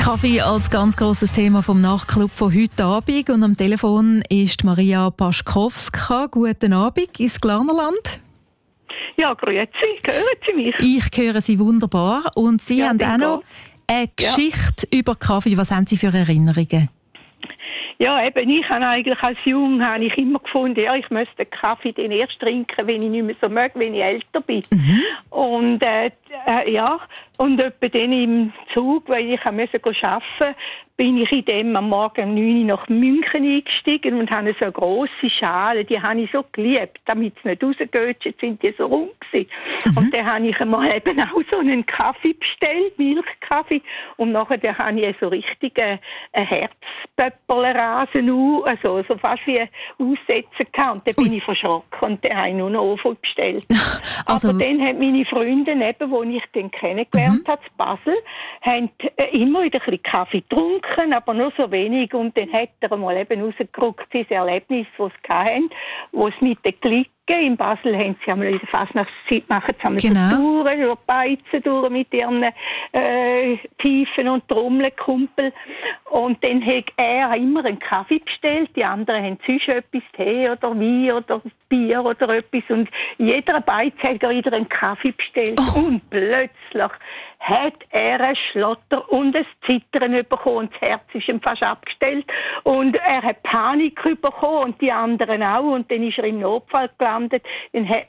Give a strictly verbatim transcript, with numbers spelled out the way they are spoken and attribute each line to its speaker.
Speaker 1: Kaffee als ganz grosses Thema vom Nachtclub von heute Abend. Und am Telefon ist Maria Paschkowska. Guten Abend ins Glarnerland.
Speaker 2: Ja, grüezi. Hören Sie mich?
Speaker 1: Ich höre Sie wunderbar. Und Sie
Speaker 2: ja,
Speaker 1: haben auch noch eine Geschichte ja. über Kaffee. Was haben Sie für Erinnerungen?
Speaker 2: Ja, eben, ich habe eigentlich als Jung habe ich immer gefunden, ja, ich müsste den Kaffee den erst trinken, wenn ich nicht mehr so mag, wenn ich älter bin. Mhm. Und äh, äh, ja, und etwa dann im Zug, weil ich musste arbeiten, bin ich in dem am Morgen um neun Uhr nach München eingestiegen und habe so eine grosse Schale, die habe ich so geliebt, damit sie nicht rausgehen, sind die so rum gewesen. Mhm. Und dann habe ich einmal eben auch so einen Kaffee bestellt, Milchkaffee, und nachher habe ich so richtige äh, Herzpöppelerrasen, also so fast wie aussetzen gehabt. Und dann bin ich verschrocken und dann habe ich nur noch Ofen bestellt. Also, aber dann haben meine Freunde, eben, die ich dann kennengelernt mhm. habe, in Basel, haben äh, immer wieder ein bisschen Kaffee getrunken, aber nur so wenig. Und dann hat er mal eben rausgeguckt, sein Erlebnis, das sie hatten, wo es mit den Klicken in Basel haben sie einmal in der Fasnachtszeit machen sie einmal genau. so Touren, über Beizen durch mit ihren äh, Pfeifen und Trommelkumpel. Und dann hat er immer einen Kaffee bestellt, die anderen haben sonst etwas, Tee oder Wein oder Bier oder etwas. Und jeder Beiz hat wieder einen Kaffee bestellt. Oh. Und plötzlich hat er einen Schlotter und ein Zittern bekommen und das Herz ist ihm fast abgestellt. Und er hat Panik bekommen und die anderen auch. Und dann ist er im Notfall gelandet. Dann hat